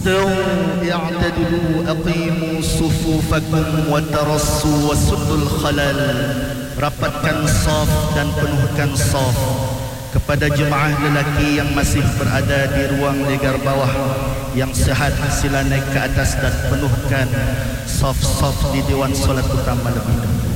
استووا اعتدلوا أقيموا صفوفكم وترصوا وسدوا الخلل. Rapatkan saf dan penuhkan saf. Kepada jemaah lelaki yang masih berada di ruang legar bawah, yang sihat sila naik ke atas dan penuhkan saf-saf di Dewan Solat Utama lebih dahulu.